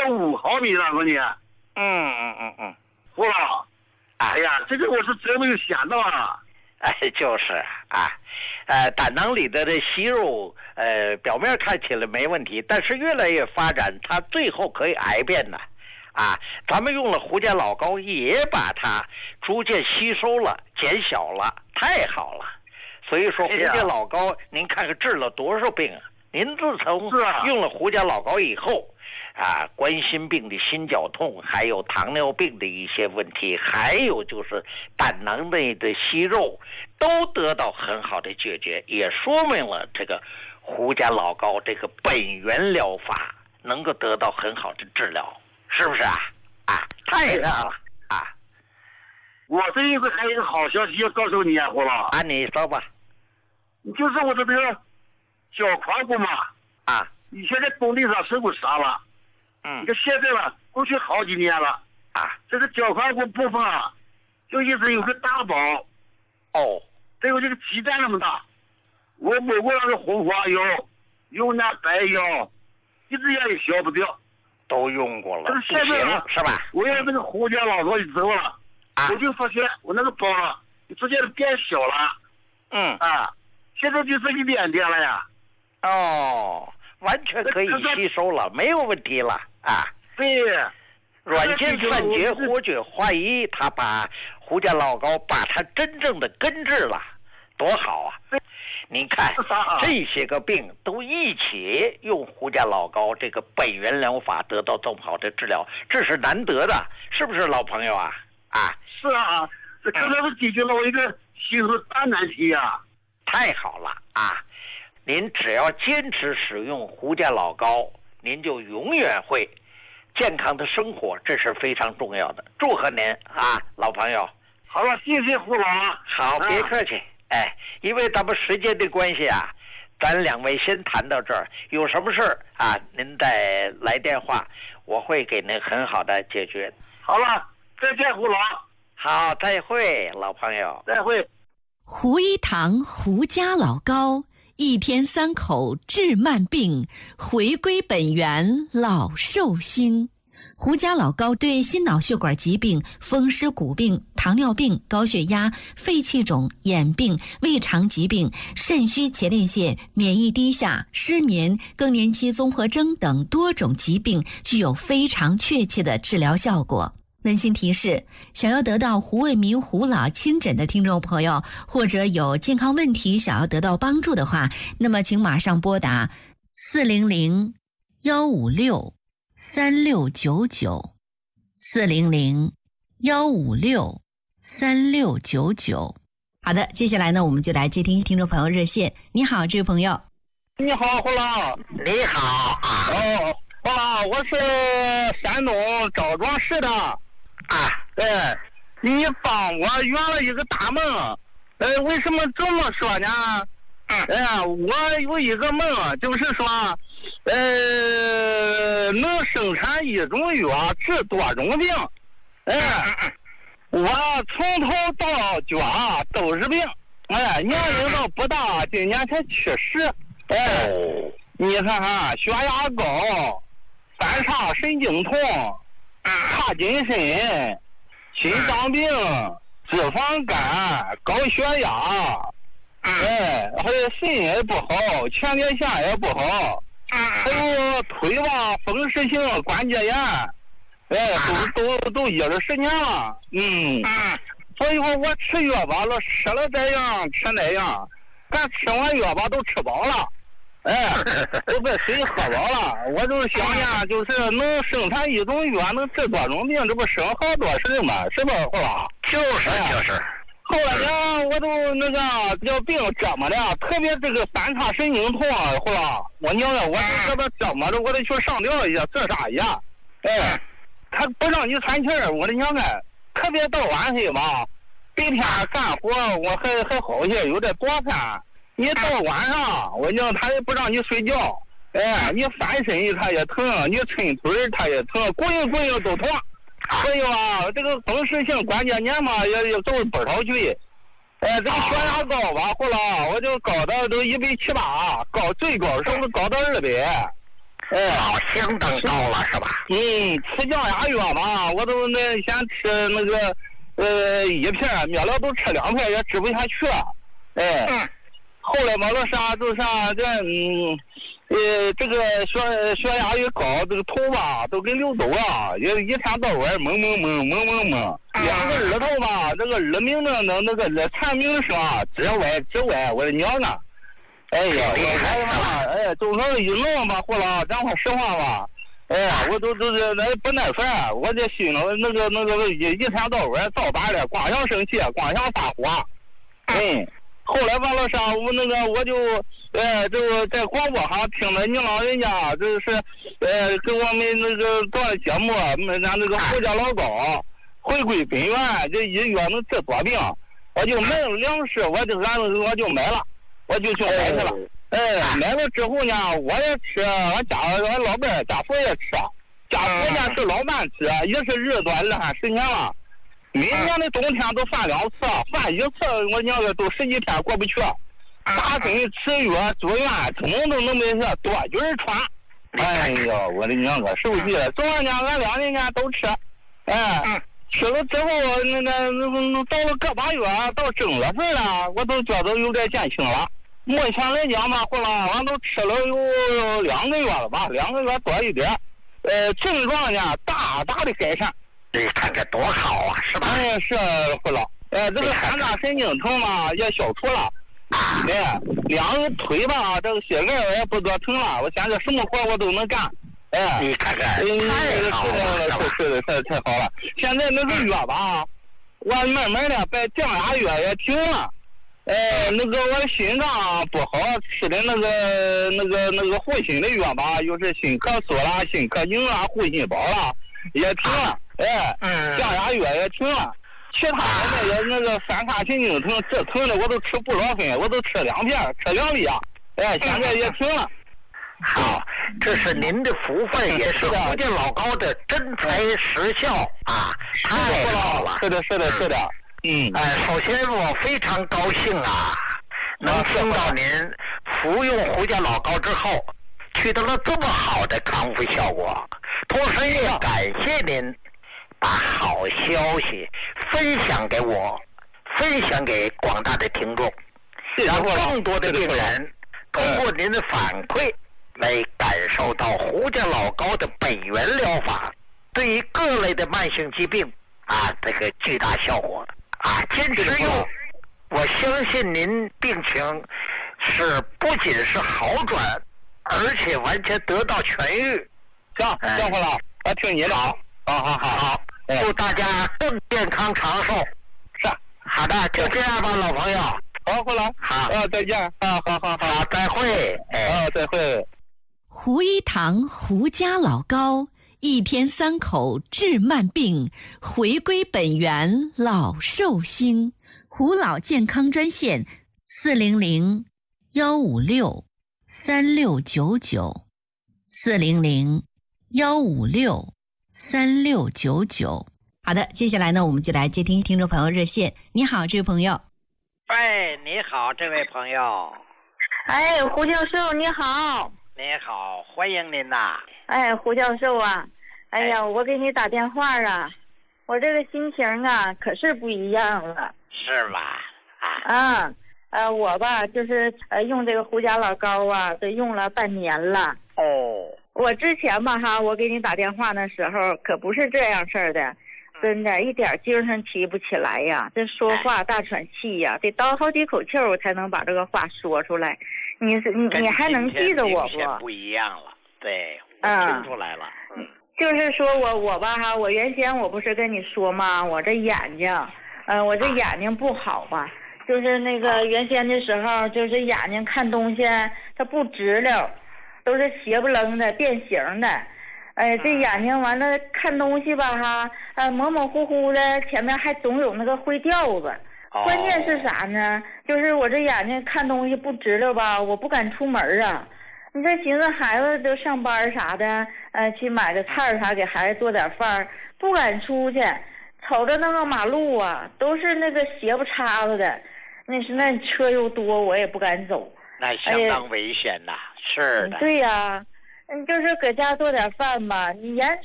5毫米了，我你。胡老，哎呀，这个我是真没有想到啊。 就是啊，胆囊里的这息肉，表面看起来没问题，但是越来越发展，它最后可以癌变的。咱们用了胡家老膏，也把它逐渐吸收了、减小了，太好了。所以说，胡家老膏，您看看治了多少病啊！您自从用了胡家老膏以后，冠心病的心绞痛，还有糖尿病的一些问题，还有就是胆囊内的息肉，都得到很好的解决，也说明了这个胡家老膏这个本源疗法能够得到很好的治疗。是不是啊？太好了啊！ 我这一回还有一个好消息要告诉你啊，胡老。 你说吧。 就是我的这个脚髋骨嘛。以前在工地上受过伤了。你看现在了，过去好几年了。这个脚髋骨部分就一直有个大包。这有这个鸡蛋那么大。我抹过那个红花油，用那白药，一直也消不掉。 都用过了， 不行是吧？ 我用那个胡家老膏之后了，我就发现我那个包逐渐变小了。现在就剩一点点了呀。 完全可以吸收了，没有问题了对， 软件散结活血化瘀，他把胡家老膏把它真正的根治了，多好啊！您看这些个病都一起用胡家老膏这个本源疗法得到这么好的治疗，这是难得的，是不是老朋友啊？ 是啊，这刚才是解决了我一个心头大难题啊！ 太好了您只要坚持使用胡家老膏，您就永远会健康的生活，这是非常重要的。祝贺您老朋友。 好了，谢谢胡老。 好，别客气。因为咱们时间的关系咱两位先谈到这儿，有什么事儿您再来电话，我会给您很好的解决。 好了，再见胡老。 好，再会老朋友。 再会。 胡一堂胡家老膏，1天3口治慢病，回归本源老寿星。胡家老膏对心脑血管疾病、风湿骨病、糖尿病、高血压、肺气肿、眼病、胃肠疾病、肾虚前列腺、免疫低下、失眠、更年期综合征等多种疾病具有非常确切的治疗效果。温馨提示，想要得到胡卫民胡老亲诊的听众朋友，或者有健康问题想要得到帮助的话，那么请马上拨打400-156-3699，400-156-3699。好的，接下来呢，我们就来接听听众朋友热线。你好，这位朋友。 你好，胡老。 你好胡老，我是山东枣庄市的。你帮我圆了一个大梦。为什么这么说呢？我有一个梦，就是说，能生产一种药治多种病。我从头到脚都是病。年龄都不大，今年才70。你看看，血压高，三叉神经痛，帕金森，心脏病，脂肪肝，高血压，还有肾也不好，前列腺也不好，还有腿吧风湿性关节炎，都10年了。所以说我吃药吧，吃了这样吃那样，但吃完药吧都吃饱了。都把水喝饱了，我就想呢，就是能生产一种药，能治多种病，这不省好多事嘛，是不是？ 就是。 后来呢，我都那个叫病折磨的，特别这个三叉神经痛，后来我娘呀，我就这个折磨着，我得去上吊一下，自杀一下。他不让你喘气儿，我的娘哎，特别到晚黑吧，白天干活我还好些，有点多饭。你到晚上，我讲他也不让你睡觉，你翻身他也疼，你抻腿他也疼，滚都疼。所以这个风湿性关节炎嘛，也走不着去。这个血压高吧，后来我就高到都170，高最高时候高到200。 好，相当高了是吧？ 吃降压药嘛，我都先吃那个一片，灭了都吃2片也吃不下去。后来嘛，就是啥这个血压一高，这个头吧都跟溜走了，也一天到晚蒙。2个耳头吧，这个耳鸣的那个蝉鸣声啊，直歪，我的娘啊！哎呀，我就说一弄吧，后来讲话实话吧，我都不耐烦，我这心里那个一天到晚造反了，光想生气，光想发火。后来完了啥，我就在广播上听了你老人家就是给我们做的节目，咱胡家老高回归本源，这医药能治多病，我就买了粮食，我就买了，我就去买去了。买了之后呢，我也吃，我老伴家父也吃，家父家是老伴吃，也是日短20年了。每年的冬天都犯2次，犯1次我娘都10几天过不去。打针吃药住院，通都能没事，多菌传。哎呀，我的娘个受气了！昨年俺2年都吃，吃了之后到了个把月，到正月份了，我都觉得有点减轻了。目前来讲嘛，后来俺都吃了有2个月了吧，2个月多一点。症状呢大大的改善。 你看看多好啊，是吧？ 是后来，这个三大神经疼嘛也消除了。2个腿吧，这个膝盖也不多疼了。我现在什么活我都能干。 你看看，太好了， 是的，太好了。现在那个药吧，我慢慢的把降压药也停了。我心脏不好吃的那个护心的药吧，又是心咳素啦、心咳宁啦、护心宝啦，也停了。降压药也停了。其他的那个三叉神经疼这疼的我都吃布洛芬，我都吃2片，吃2粒啊。现在也停了。 好，这是您的福分，也是胡家老高的真材实效啊！太好了， 是的。 首先我非常高兴啊，能听到您服用胡家老高之后取得了这么好的康复效果，同时也感谢您把好消息分享给我，分享给广大的听众，让更多的病人通过您的反馈来感受到胡家老高的本源疗法对于各类的慢性疾病这个巨大效果坚持用，我相信您病情是不仅是好转，而且完全得到痊愈。 行，辛苦了，我听你的。好。 祝大家更健康长寿。 是， 好的，就这样吧，老朋友。 好，回来。 好， 再见。好， 再会。 再会。 胡一堂胡家老高，1天3口治慢病，回归本源老寿星。胡老健康专线400-156-3699，400-156-3699。好的，接下来呢，我们就来接听听众朋友热线。你好，这位朋友。 你好，这位朋友。 胡教授你好。 你好，欢迎您呐。 胡教授啊，我给你打电话啊，我这个心情啊可是不一样了。 是吧？ 我吧就是用这个胡家老高啊，都用了半年了。我之前吧我给你打电话的时候可不是这样事儿的，真的一点精神提不起来呀，这说话大喘气呀，得倒好几口气我才能把这个话说出来。你还能记得我不？ 不一样了，对，我听出来了。 就是说我吧我原先我不是跟你说吗？我这眼睛，我这眼睛不好吧？就是那个原先的时候，就是眼睛看东西它不直溜，都是斜不楞的、变形的。这眼睛完了看东西吧模模糊糊的，前面还总有那个灰调子。关键是啥呢？就是我这眼睛看东西不直溜吧，我不敢出门啊。你这寻思孩子都上班啥的，去买个菜啥给孩子做点饭，不敢出去。瞅着那个马路啊，都是那个斜不叉子的，那车又多，我也不敢走。 那相当危险呐，是的。 对呀， 就是搁家做点饭吧。你盐